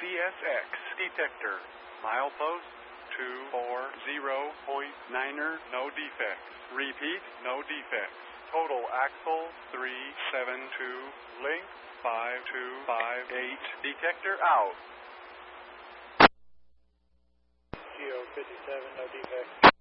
CSX detector. Milepost 240.9er, no defects. Repeat, no defects. Total axle 372, length 5258. Detector out. Geo 57, no defects.